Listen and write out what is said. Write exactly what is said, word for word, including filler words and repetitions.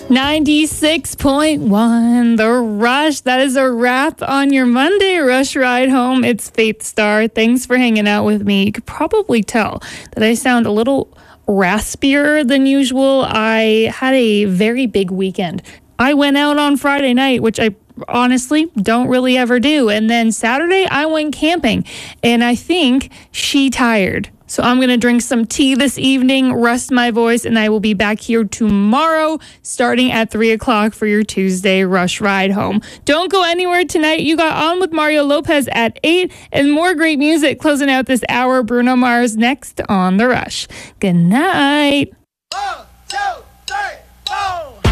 ninety-six point one, The Rush. That is a wrap on your Monday Rush Ride Home. It's Faith Star. Thanks for hanging out with me. You could probably tell that I sound a little raspier than usual. I had a very big weekend. I went out on Friday night, which I honestly don't really ever do. And then Saturday, I went camping. And I think she tired. So I'm going to drink some tea this evening, rest my voice, and I will be back here tomorrow starting at three o'clock for your Tuesday Rush Ride Home. Don't go anywhere tonight. You got On with Mario Lopez at eight and more great music closing out this hour. Bruno Mars next on The Rush. Good night. One, two, three, four.